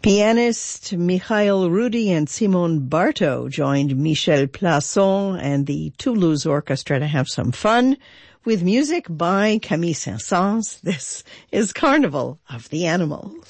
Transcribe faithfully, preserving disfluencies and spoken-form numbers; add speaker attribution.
Speaker 1: Pianist Mikhail Rudy and Simone Barto joined Michel Plasson and the Toulouse Orchestra to have some fun with music by Camille Saint-Saëns. This is Carnival of the Animals.